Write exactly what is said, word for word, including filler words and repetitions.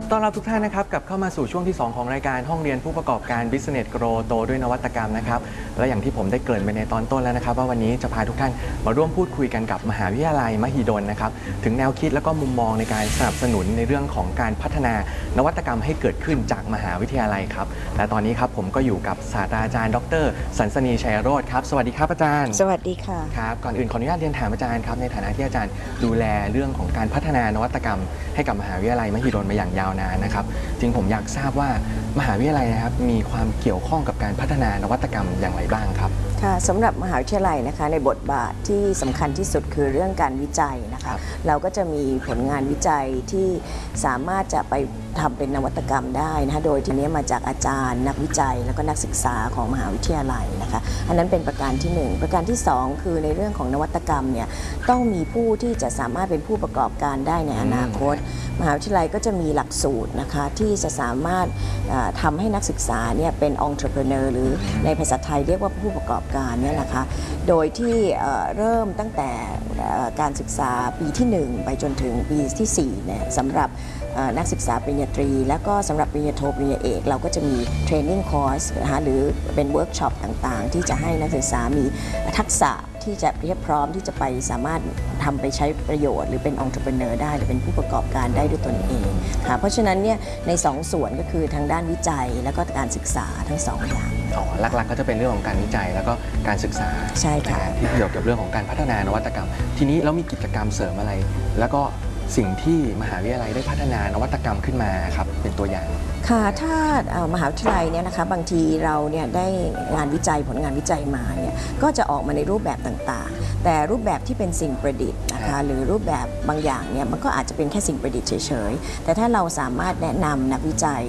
ต้อนรับทุกท่านนะครับกลับเข้ามาสู่ช่วงที่สองของรายการห้องเรียนผู้ประกอบการ Business Grow โตด้วยนวัตกรรมนะครับและอย่างที่ผมได้เกริ่นไปในตอนต้นแล้วนะครับว่าวันนี้จะพาทุกท่านมาร่วมพูดคุยกันกับมหาวิทยาลัยมหิดลนะครับถึงแนวคิดและก็มุมมองในการสนับสนุนในเรื่องของการพัฒนานวัตกรรมให้เกิดขึ้นจากมหาวิทยาลัยครับและตอนนี้ครับผมก็อยู่กับศาสตราจารย์ดรสันสนีชัยโรจน์ครับสวัสดีครับอาจารย์สวัสดีค่ะครับก่อนอื่นขออนุญาตเรียนถามอาจารย์ครับในฐานะที่อาจารย์ดูแลเรื่องของการพัฒนานวัตกรรมให้กับมหาวิทยาลัยมหิดลมาอย่างยาวนานนะครับจริงผมอยากทราบว่ามหาวิทยาลัยนะครับมีความเกี่ยวข้องกับการพัฒนานวัตกรรมอย่างไรบ้างครับค่ะสำหรับมหาวิทยาลัยนะคะในบทบาทที่สำคัญที่สุดคือเรื่องการวิจัยนะคะเราก็จะมีผลงานวิจัยที่สามารถจะไปทำเป็นนวัตกรรมได้นะคะโดยทีนี้มาจากอาจารย์นักวิจัยแล้วก็นักศึกษาของมหาวิทยาลัยนะคะอันนั้นเป็นประการที่หนึ่งประการที่สองคือในเรื่องของนวัตกรรมเนี่ยต้องมีผู้ที่จะสามารถเป็นผู้ประกอบการได้ในอนาคตมหาวิทยาลัยก็จะมีหลักสูตรนะคะที่จะสามารถทำให้นักศึกษาเนี่ยเป็น entrepreneur หรือในภาษาไทยเรียกว่าผู้ประกอบการเนี่ยนะคะโดยที่เริ่มตั้งแต่การศึกษาปีที่หนึ่งไปจนถึงปีที่สี่เนี่ยสำหรับนักศึกษาปริญญาตรีแล้วก็สำหรับปริญญาโทปริญญาเอกเราก็จะมีเทรนนิ่งคอร์สนะคะหรือเป็นเวิร์กช็อปต่างๆที่จะให้นักศึกษามีทักษะที่จะเพียบพร้อมที่จะไปสามารถทำไปใช้ประโยชน์หรือเป็น entrepreneur ได้หรือเป็นผู้ประกอบการได้ด้วยตนเองค่ะเพราะฉะนั้นเนี่ยในสองส่วนก็คือทางด้านวิจัยแล้วก็การศึกษาทั้งสองอย่างอ๋อหลักๆก็จะเป็นเรื่องของการวิจัยแล้วก็การศึกษาใช่ค่ะที่เกี่ยวกับเรื่องของการพัฒนานวัตกรรมทีนี้เรามีกิจกรรมเสริมอะไรแล้วก็สิ่งที่มหาวิทยาลัยได้พัฒนานวัตกรรมขึ้นมาครับเป็นตัวอย่างค่ะถ้ามหาวิทยาลัยเนี่ยนะคะบางทีเราเนี่ยได้งานวิจัยผลงานวิจัยมาเนี่ยก็จะออกมาในรูปแบบต่างๆแต่รูปแบบที่เป็นสิ่งประดิษฐ์นะคะหรือรูปแบบบางอย่างเนี่ยมันก็อาจจะเป็นแค่สิ่งประดิษฐ์เฉยๆแต่ถ้าเราสามารถแนะนำนักวิจัย